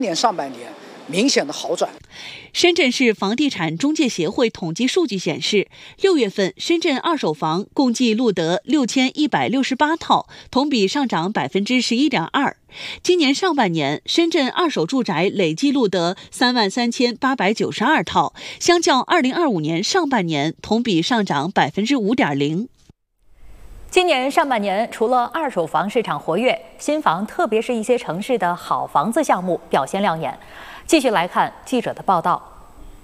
年上半年明显的好转。 深圳市房地产中介协会统计数据显示，6月份深圳二手房共计录得6168套，同比上涨11.2%。今年上半年，深圳二手住宅累计录得33892套，相较2025年上半年同比上涨5.0%。 今年上半年，除了二手房市场活跃，新房特别是一些城市的好房子项目表现亮眼。继续来看记者的报道。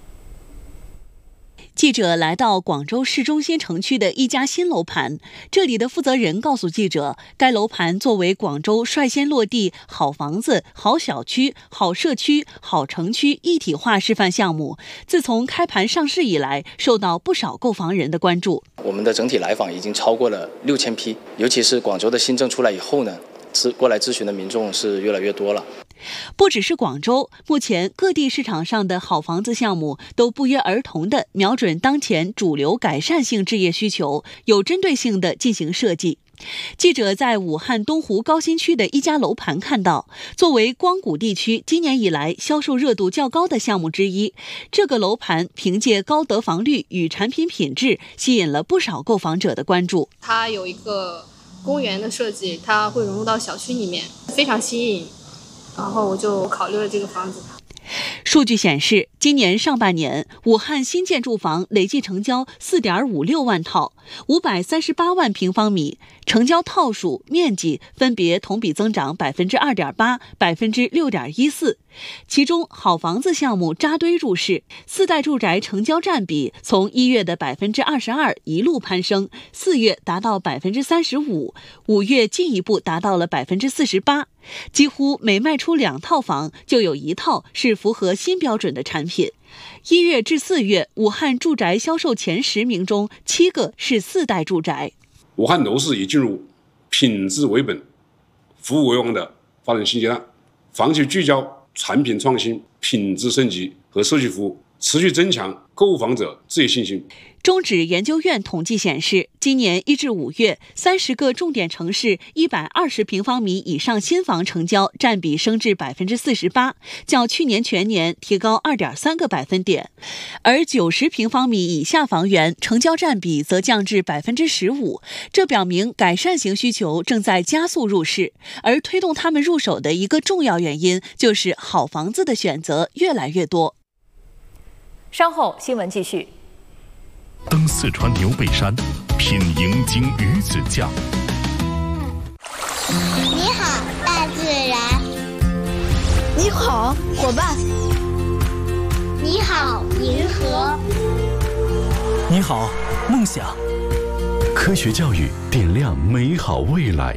记者来到广州市中心城区的一家新楼盘，这里的负责人告诉记者，该楼盘作为广州率先落地好房子、好小区、好社区、好城区一体化示范项目，自从开盘上市以来，受到不少购房人的关注。 我们的整体来访已经超过了6000批，尤其是广州的新政出来以后呢，过来咨询的民众是越来越多了。 不只是广州，目前各地市场上的好房子项目都不约而同地瞄准当前主流改善性置业需求，有针对性地进行设计。记者在武汉东湖高新区的一家楼盘看到，作为光谷地区今年以来销售热度较高的项目之一，这个楼盘凭借高得房率与产品品质，吸引了不少购房者的关注。 它有一个公园的设计，它会融入到小区里面，非常新颖。然后我就考虑了这个房子。 数据显示，今年上半年，武汉新建住房累计成交4.56万套，538万平方米，成交套数、面积分别同比增长2.8%、6.14%。其中，好房子项目扎堆入市，4代住宅成交占比从1月的22%一路攀升，4月达到35%，5月进一步达到了48%。几乎每卖出2套房，就有1套是符合新标准的产品。1月至4月，武汉住宅销售前10名中7个是4代住宅。 武汉楼市已进入品质为本、服务为王的发展新阶段，长期聚焦产品创新、品质升级和社区服务，持续增强购房者置业信心。 中指研究院统计显示，今年1至5月，30个重点城市120平方米以上新房成交占比升至48%，较去年全年提高2.3个百分点；而90平方米以下房源成交占比则降至15%。这表明改善型需求正在加速入市，而推动他们入手的一个重要原因就是好房子的选择越来越多。 稍后新闻继续。 登四川牛背山，品银鲸鱼子酱。 你好，大自然。 你好，伙伴。 你好，银河。 你好，梦想。 科学教育点亮美好未来。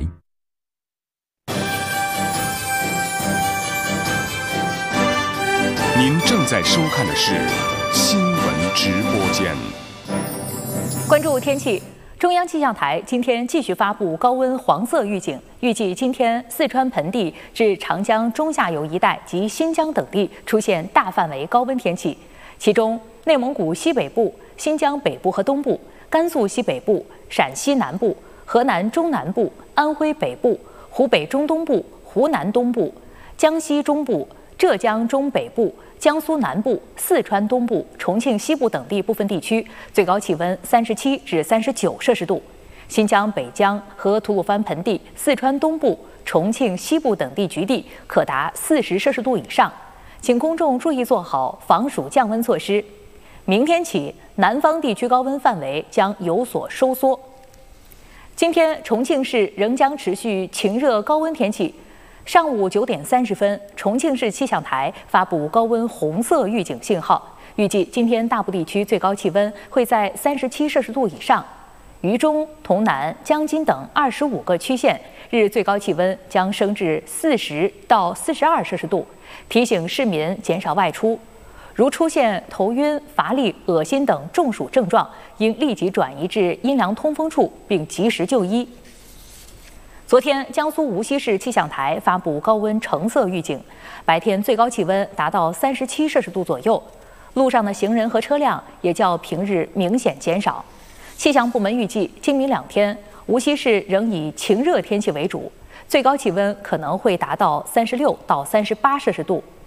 您正在收看的是新闻直播间。 关注天气，中央气象台今天继续发布高温黄色预警，预计今天四川盆地至长江中下游一带及新疆等地出现大范围高温天气，其中内蒙古西北部、新疆北部和东部、甘肃西北部、陕西南部、河南中南部、安徽北部、湖北中东部、湖南东部、江西中部、浙江中北部、江苏南部、四川东部、重庆西部等地部分地区最高气温37至39摄氏度；新疆北疆和吐鲁番盆地、四川东部、重庆西部等地局地可达40摄氏度以上。请公众注意做好防暑降温措施。明天起，南方地区高温范围将有所收缩。今天，重庆市仍将持续晴热高温天气。上午9点30分，重庆市气象台发布高温红色预警信号，预计今天大部地区最高气温会在37摄氏度以上。渝中、潼南、江津等25个区县日最高气温将升至40到42摄氏度，提醒市民减少外出。如出现头晕、乏力、恶心等中暑症状，应立即转移至阴凉通风处，并及时就医。昨天，江苏无锡市气象台发布高温橙色预警，白天最高气温达到37摄氏度左右，路上的行人和车辆也较平日明显减少。气象部门预计，今明2天，无锡市仍以晴热天气为主，最高气温可能会达到36到38摄氏度。